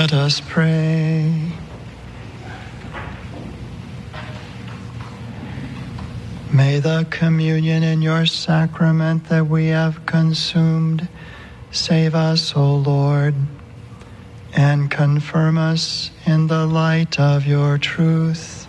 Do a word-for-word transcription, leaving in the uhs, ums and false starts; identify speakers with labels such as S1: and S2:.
S1: Let us pray. May the communion in your sacrament that we have consumed save us, O Lord, and confirm us in the light of your truth.